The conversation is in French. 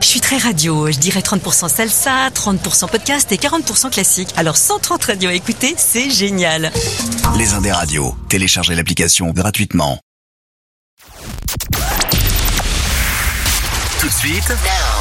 suis très radio. Je dirais 30% salsa, 30% podcast et 40% classique. Alors 130 radios à écouter, c'est génial. Les Indes radios. Téléchargez l'application gratuitement. Tout de suite,